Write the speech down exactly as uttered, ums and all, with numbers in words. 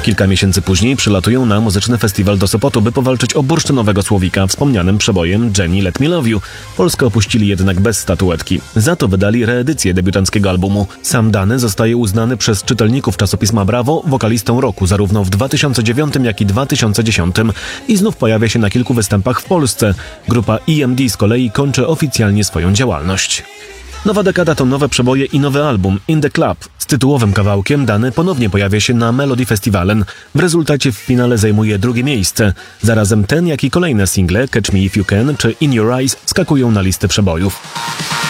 Kilka miesięcy później przylatują na muzyczny festiwal do Sopotu, by powalczyć o bursztynowego słowika wspomnianym przebojem Jenny Let Me Love You. Polskę opuścili jednak bez statuetki. Za to wydali reedycję debiutanckiego albumu. Sam Dany zostaje uznany przez czytelników czasopisma Bravo wokalistą roku zarówno w dwa tysiące dziewiątym, jak i dwa tysiące dziesiątym i znów pojawia się na kilku występach w Polsce. Grupa E M D z kolei kończy oficjalnie swoją działalność. Nowa dekada to nowe przeboje i nowy album In The Club. Z tytułowym kawałkiem Dany ponownie pojawia się na Melody Festivalen. W rezultacie w finale zajmuje drugie miejsce. Zarazem ten, jak i kolejne single Catch Me If You Can czy In Your Eyes skakują na listy przebojów.